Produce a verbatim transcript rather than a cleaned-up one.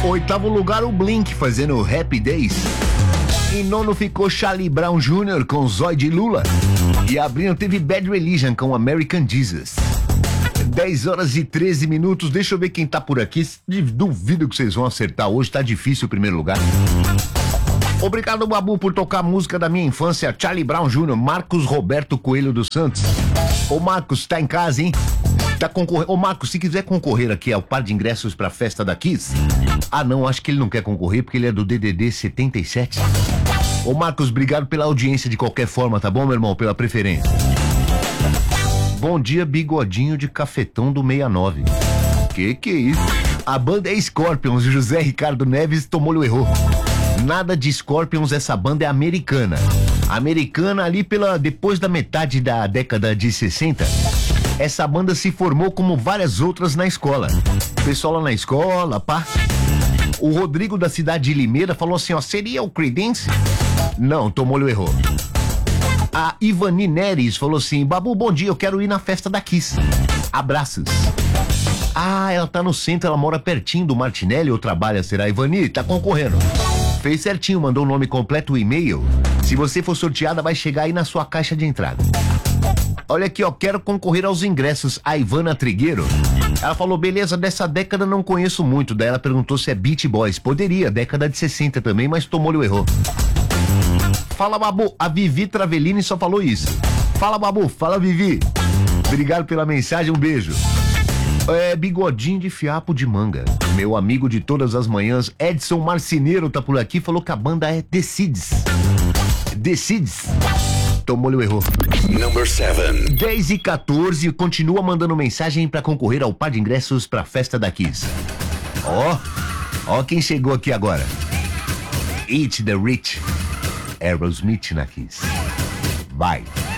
Oitavo lugar, o Blink fazendo Happy Days. Em nono ficou Charlie Brown Júnior com Zói de Lula. E abrindo teve Bad Religion com American Jesus. dez horas e treze minutos. Deixa eu ver quem tá por aqui. Duvido que vocês vão acertar hoje. Tá difícil o primeiro lugar. Obrigado, Babu, por tocar a música da minha infância. Charlie Brown Júnior Marcos Roberto Coelho dos Santos. Ô Marcos, tá em casa, hein? Tá concorrendo. Ô Marcos, se quiser concorrer aqui ao par de ingressos pra festa da Kiss. Ah não, acho que ele não quer concorrer porque ele é do D D D setenta e sete. Ô Marcos, obrigado pela audiência de qualquer forma, tá bom, meu irmão? Pela preferência. Bom dia, bigodinho de cafetão do sessenta e nove. Que que é isso? A banda é Scorpions e José Ricardo Neves tomou-lhe o erro. Nada de Scorpions, essa banda é americana. Americana ali pela depois da metade da década de sessenta. Essa banda se formou como várias outras na escola. Pessoal lá na escola, pá. O Rodrigo da cidade de Limeira falou assim, ó, seria o Creedence? Não, tomou-lhe o erro. A Ivani Neres falou assim, Babu, bom dia, eu quero ir na festa da Kiss. Abraços. Ah, ela tá no centro, ela mora pertinho do Martinelli ou trabalha, será? Ivani, tá concorrendo. Fez certinho, mandou o nome completo, o e-mail. Se você for sorteada, vai chegar aí na sua caixa de entrada. Olha aqui, ó, quero concorrer aos ingressos. A Ivana Trigueiro. Ela falou, beleza, dessa década não conheço muito. Daí ela perguntou se é Beach Boys. Poderia, década de sessenta também, mas tomou-lhe o erro. Fala, Babu, a Vivi Travellini só falou isso. Fala, Babu, fala, Vivi. Obrigado pela mensagem, um beijo. É, bigodinho de fiapo de manga. Meu amigo de todas as manhãs, Edson Marceneiro, tá por aqui, falou que a banda é The Seeds. The Seeds. Tomou-lhe o erro. Number seven. dez e quatorze, continua mandando mensagem pra concorrer ao par de ingressos pra festa da Kiss. Ó, ó quem chegou aqui agora. Eat the Rich. Aerosmith na Kiss. Vai.